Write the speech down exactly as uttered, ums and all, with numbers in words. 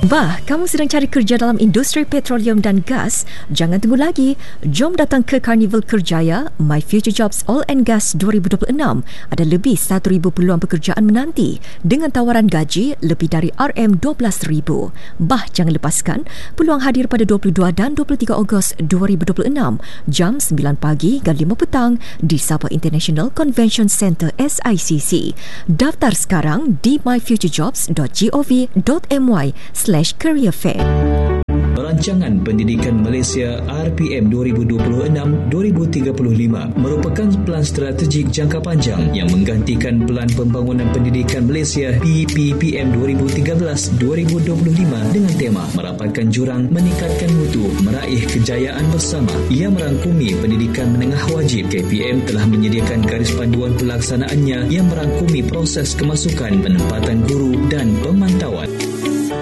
Bah, kamu sedang cari kerja dalam industri petroleum dan gas? Jangan tunggu lagi. Jom datang ke Carnival Kerjaya My Future Jobs Oil and Gas dua ribu dua puluh enam. Ada lebih satu ribu peluang pekerjaan menanti dengan tawaran gaji lebih dari R M dua belas ribu. Bah, jangan lepaskan. Peluang hadir pada dua puluh dua dan dua puluh tiga Ogos dua ribu dua puluh enam jam sembilan pagi hingga lima petang di Sabah International Convention Centre S I C C. Daftar sekarang di my future jobs dot gov dot my slash career fair. Rancangan Pendidikan Malaysia R P M dua ribu dua puluh enam hingga dua ribu tiga puluh lima merupakan pelan strategik jangka panjang yang menggantikan Pelan Pembangunan Pendidikan Malaysia P P P M dua ribu tiga belas hingga dua ribu dua puluh lima dengan tema merapatkan jurang, meningkatkan mutu, meraih kejayaan bersama. Ia merangkumi pendidikan menengah wajib. K P M telah menyediakan garis panduan pelaksanaannya yang merangkumi proses kemasukan, penempatan guru dan pemantauan.